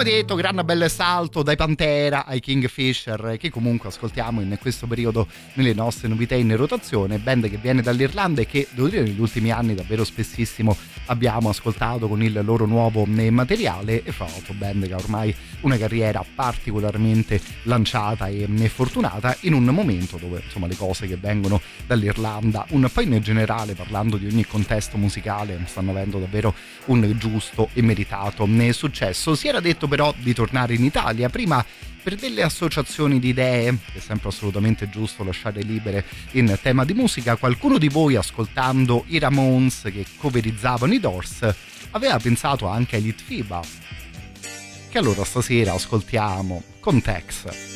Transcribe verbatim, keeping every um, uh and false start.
detto, gran bel salto dai Pantera ai Kingfisher, che comunque ascoltiamo in questo periodo nelle nostre novità in rotazione, band che viene dall'Irlanda e che devo dire negli ultimi anni davvero spessissimo abbiamo ascoltato con il loro nuovo materiale, e fra l'altro band che ha ormai una carriera particolarmente lanciata e fortunata in un momento dove insomma le cose che vengono dall'Irlanda, un po' in generale parlando di ogni contesto musicale, stanno avendo davvero un giusto e meritato successo. Si era detto però di tornare in Italia, prima per delle associazioni di idee, che è sempre assolutamente giusto lasciare libere in tema di musica. Qualcuno di voi, ascoltando i Ramones che coverizzavano i Doors, aveva pensato anche ai Litfiba, che allora stasera ascoltiamo con Tex.